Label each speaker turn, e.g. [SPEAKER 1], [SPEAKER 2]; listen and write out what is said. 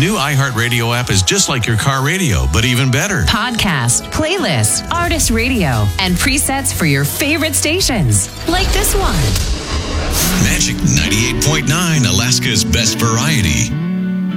[SPEAKER 1] new iHeartRadio app is just like your car radio, but even better.
[SPEAKER 2] Podcast, playlist, artist radio, and presets for your favorite stations, like this one.
[SPEAKER 3] Magic 98.9, Alaska's best variety.